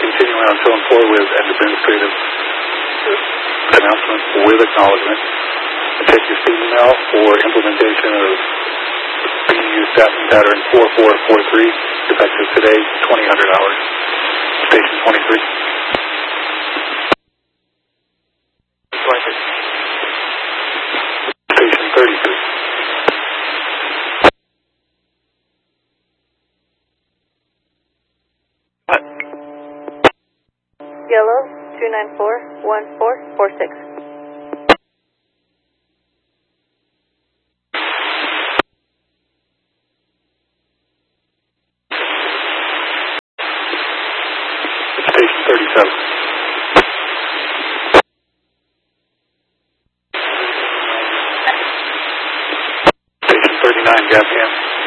Continuing on zone 4 with an administrative announcement with acknowledgement. Take your speed now for implementation of BU staffing pattern 4443, effective today, 2000 hours. Station 23. Station 32. Yellow 294-1446. Station 37. Station 39, gas can.